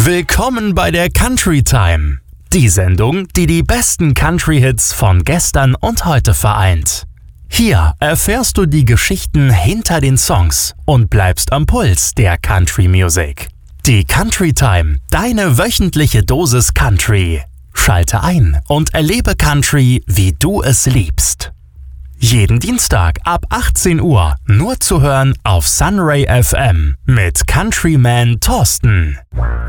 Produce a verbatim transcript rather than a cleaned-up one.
Willkommen bei der Country Time, die Sendung, die die besten Country-Hits von gestern und heute vereint. Hier erfährst du die Geschichten hinter den Songs und bleibst am Puls der Country Music. Die Country Time, deine wöchentliche Dosis Country. Schalte ein und erlebe Country, wie du es liebst. Jeden Dienstag ab achtzehn Uhr nur zu hören auf Sunray F M mit Countryman Thorsten.